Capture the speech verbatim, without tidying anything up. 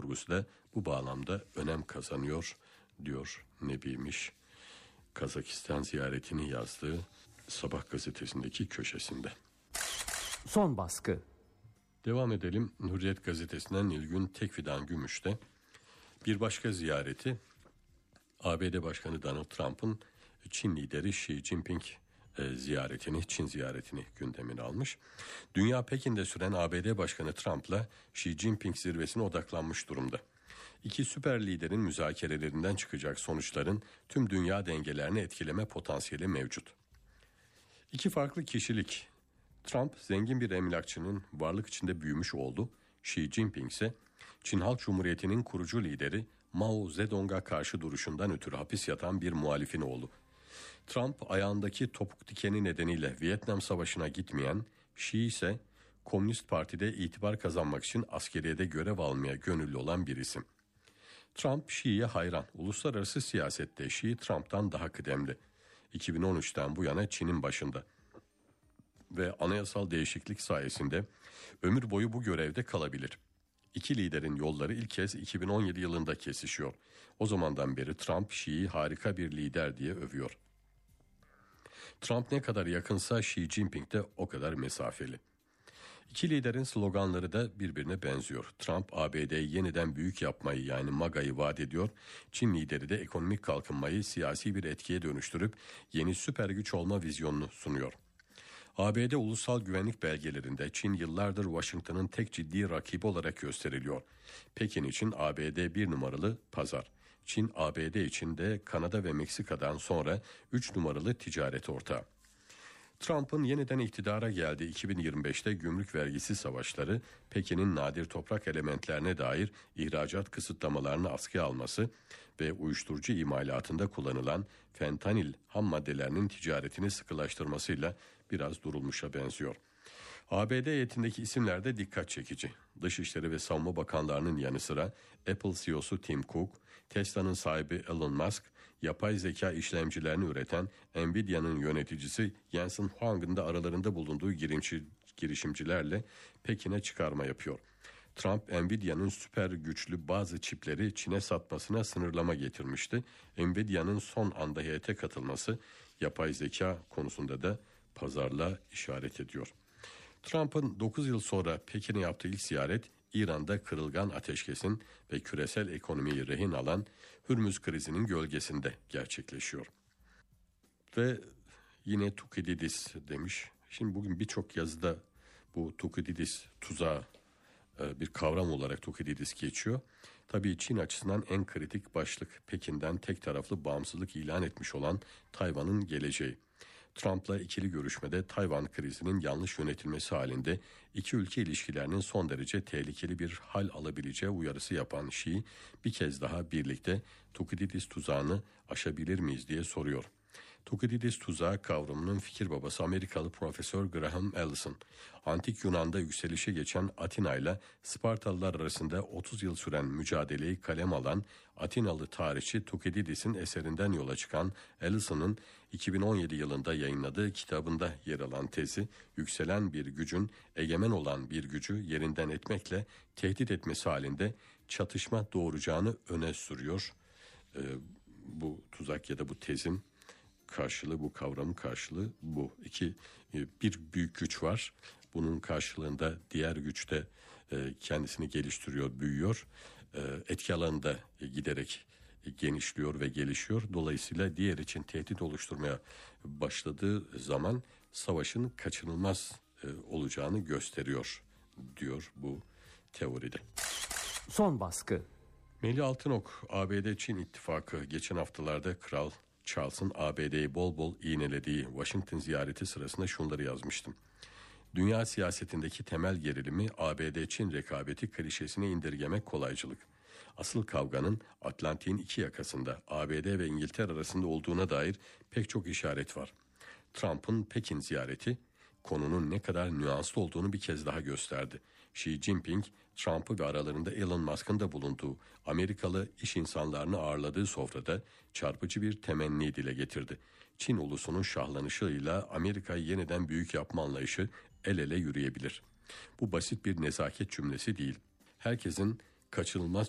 vurgusu da bu bağlamda önem kazanıyor diyor Nebi'miş. Kazakistan ziyaretini yazdığı Sabah gazetesindeki köşesinde. Son baskı. Devam edelim. Hürriyet gazetesinden Nilgün Tekfidan Gümüş'te bir başka ziyareti A B D Başkanı Donald Trump'ın Çin lideri Xi Jinping e, ziyaretini, Çin ziyaretini gündemine almış. Dünya Pekin'de süren A B D Başkanı Trump'la Xi Jinping zirvesine odaklanmış durumda. İki süper liderin müzakerelerinden çıkacak sonuçların tüm dünya dengelerini etkileme potansiyeli mevcut. İki farklı kişilik. Trump zengin bir emlakçının varlık içinde büyümüş oğlu, Xi Jinping ise Çin Halk Cumhuriyeti'nin kurucu lideri Mao Zedong'a karşı duruşundan ötürü hapis yatan bir muhalifin oğlu. Trump ayağındaki topuk dikeni nedeniyle Vietnam Savaşı'na gitmeyen, Xi ise Komünist Parti'de itibar kazanmak için askeriyede görev almaya gönüllü olan bir isim. Trump Xi'ye hayran. Uluslararası siyasette Xi Trump'tan daha kıdemli. iki bin on üçten bu yana Çin'in başında. Ve anayasal değişiklik sayesinde ömür boyu bu görevde kalabilir. İki liderin yolları ilk kez iki bin on yedi yılında kesişiyor. O zamandan beri Trump Xi'yi harika bir lider diye övüyor. Trump ne kadar yakınsa Xi Jinping de o kadar mesafeli. İki liderin sloganları da birbirine benziyor. Trump A B D'yi yeniden büyük yapmayı yani MAGA'yı vaat ediyor. Çin lideri de ekonomik kalkınmayı siyasi bir etkiye dönüştürüp yeni süper güç olma vizyonunu sunuyor. A B D ulusal güvenlik belgelerinde Çin yıllardır Washington'ın tek ciddi rakibi olarak gösteriliyor. Pekin için A B D bir numaralı pazar. Çin A B D için de Kanada ve Meksika'dan sonra üç numaralı ticaret ortağı. Trump'ın yeniden iktidara geldiği iki bin yirmi beşte gümrük vergisi savaşları, Pekin'in nadir toprak elementlerine dair ihracat kısıtlamalarını askıya alması ve uyuşturucu imalatında kullanılan fentanil ham maddelerinin ticaretini sıkılaştırmasıyla biraz durulmuşa benziyor. A B D heyetindeki isimler de dikkat çekici. Dışişleri ve Savunma Bakanlarının yanı sıra Apple C E O'su Tim Cook, Tesla'nın sahibi Elon Musk, yapay zeka işlemcilerini üreten Nvidia'nın yöneticisi Jensen Huang'ın da aralarında bulunduğu girişimcilerle Pekin'e çıkarma yapıyor. Trump, Nvidia'nın süper güçlü bazı çipleri Çin'e satmasına sınırlama getirmişti. Nvidia'nın son anda heyete katılması yapay zeka konusunda da pazarlığa işaret ediyor. Trump'ın dokuz yıl sonra Pekin'e yaptığı ilk ziyaret, İran'da kırılgan ateşkesin ve küresel ekonomiyi rehin alan Hürmüz krizinin gölgesinde gerçekleşiyor. Ve yine Tukididis demiş. Şimdi bugün birçok yazıda bu Tukididis tuzağı bir kavram olarak Tukididis geçiyor. Tabii Çin açısından en kritik başlık Pekin'den tek taraflı bağımsızlık ilan etmiş olan Tayvan'ın geleceği. Trump'la ikili görüşmede Tayvan krizinin yanlış yönetilmesi halinde iki ülke ilişkilerinin son derece tehlikeli bir hal alabileceği uyarısı yapan Xi bir kez daha birlikte Tukididis tuzağını aşabilir miyiz diye soruyor. Tukididis tuzağı kavramının fikir babası Amerikalı Profesör Graham Allison, Antik Yunan'da yükselişe geçen Atina ile Spartalılar arasında otuz yıl süren mücadeleyi kalem alan Atinalı tarihçi Tukididis'in eserinden yola çıkan Allison'ın iki bin on yedi yılında yayınladığı kitabında yer alan tezi, yükselen bir gücün egemen olan bir gücü yerinden etmekle tehdit etmesi halinde çatışma doğuracağını öne sürüyor. Ee, bu tuzak ya da bu tezin karşılığı, bu kavramın karşılığı bu. İki, bir büyük güç var. Bunun karşılığında diğer güç de kendisini geliştiriyor, büyüyor. Etki alanı da giderek genişliyor ve gelişiyor. Dolayısıyla diğer için tehdit oluşturmaya başladığı zaman savaşın kaçınılmaz olacağını gösteriyor diyor bu teoride. Son baskı. Melih Altınok, A B D-Çin ittifakı geçen haftalarda Kral Charles'ın A B D'yi bol bol iğnelediği Washington ziyareti sırasında şunları yazmıştım. Dünya siyasetindeki temel gerilimi A B D-Çin rekabeti klişesine indirgemek kolaycılık. Asıl kavganın Atlantik'in iki yakasında A B D ve İngiltere arasında olduğuna dair pek çok işaret var. Trump'ın Pekin ziyareti konunun ne kadar nüanslı olduğunu bir kez daha gösterdi. Xi Jinping, Trump'ı ve aralarında Elon Musk'ın da bulunduğu Amerikalı iş insanlarını ağırladığı sofrada çarpıcı bir temenni dile getirdi. Çin ulusunun şahlanışıyla Amerika'yı yeniden büyük yapma anlayışı el ele yürüyebilir. Bu basit bir nezaket cümlesi değil. Herkesin kaçınılmaz